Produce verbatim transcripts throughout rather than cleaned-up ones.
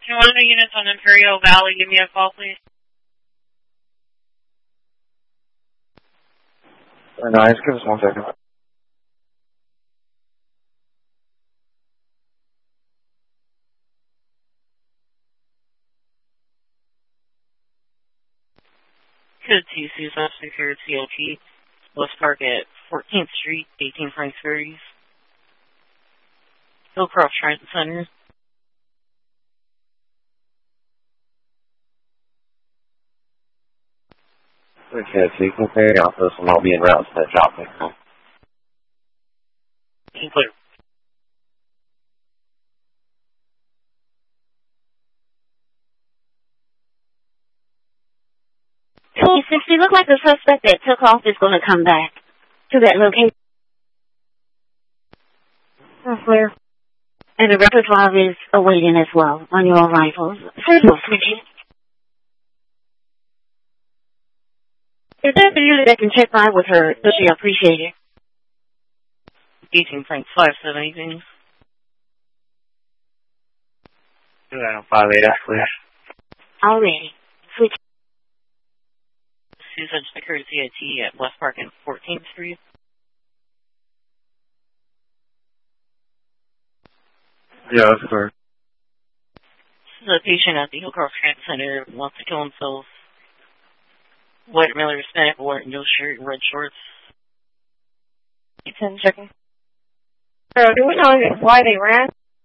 you want the units on Imperial Valley, give me a call, please. Uh, nice, give us one second. Code two, Susan, secured C L T. West Park at fourteenth Street, eighteen Franks Ferries. Hillcroft Transit Center. Okay, so you can carry out this and I'll be en route to that job next time. Clear. Since you look like the suspect that took off is going to come back to that location. That's clear. And the repertoire is awaiting as well on your arrival. If there's a unit that can check by with her, it'll be appreciated. eighteen Franks five seventy, things. Yeah, five eight, that's clear. Already. Switch. Susan, secured C I T at West Park and fourteenth Street. Yeah, that's clear. This is a patient at the Hillcroft Transit Center who wants to kill himself. White Miller Hispanic, white no shirt, red shorts. ten checking. So, do we know why they ran?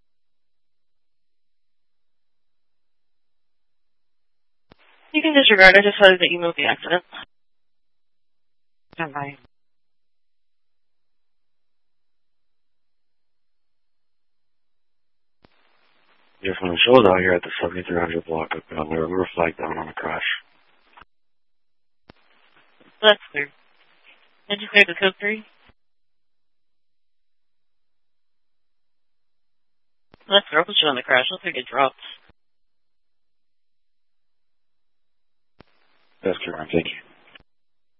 You can disregard. I just heard that you moved the accident. Bye. Yeah, from the shows out here at the seventy-three hundred block up down there, we were flagged down on a crash. That's clear. Did you clear the code three? That's clear. I'll put you on the crash. Looks like it dropped. That's clear, thank you.